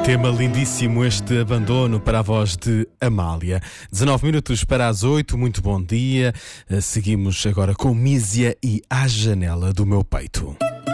Tema lindíssimo este abandono para a voz de Amália. 19 minutos para as 8, muito bom dia. Seguimos agora com Mísia e À Janela do Meu Peito.